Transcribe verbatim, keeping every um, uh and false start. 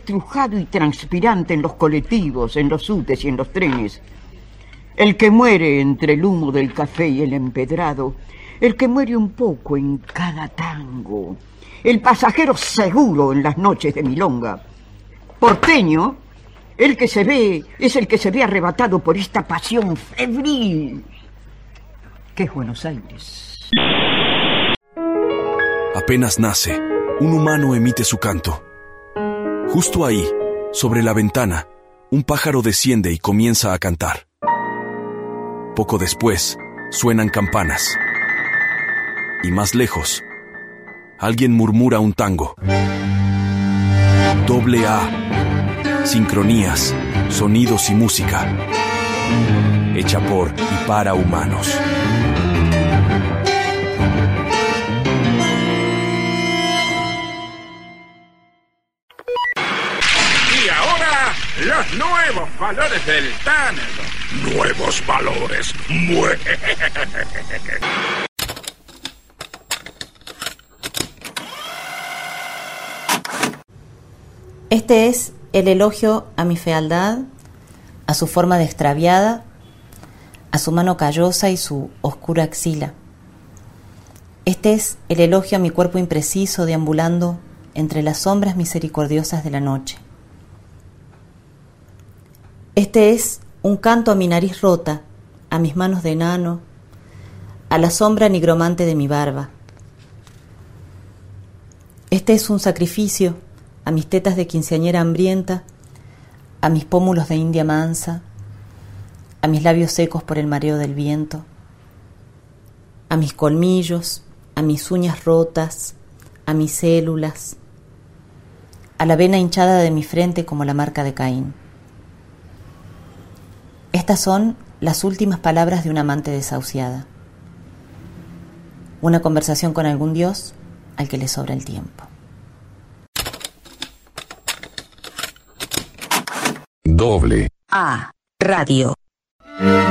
estrujado y transpirante en los colectivos, en los subtes y en los trenes. El que muere entre el humo del café y el empedrado. El que muere un poco en cada tango. El pasajero seguro en las noches de milonga. Porteño, el que se ve, es el que se ve arrebatado por esta pasión febril que es Buenos Aires. Apenas nace, un humano emite su canto. Justo ahí, sobre la ventana, un pájaro desciende y comienza a cantar. Poco después, suenan campanas. Y más lejos, alguien murmura un tango. Doble A. Sincronías, sonidos y música. Hecha por y para humanos. Y ahora, los nuevos valores del tango. Nuevos valores. Mue. Este es el elogio a mi fealdad, a su forma de extraviada, a su mano callosa y su oscura axila. Este es el elogio a mi cuerpo impreciso deambulando entre las sombras misericordiosas de la noche. Este es un canto a mi nariz rota, a mis manos de enano, a la sombra nigromante de mi barba. Este es un sacrificio a mis tetas de quinceañera hambrienta, a mis pómulos de india mansa, a mis labios secos por el mareo del viento, a mis colmillos, a mis uñas rotas, a mis células, a la vena hinchada de mi frente como la marca de Caín. Estas son las últimas palabras de una amante desahuciada. Una conversación con algún dios al que le sobra el tiempo. Doble A Radio.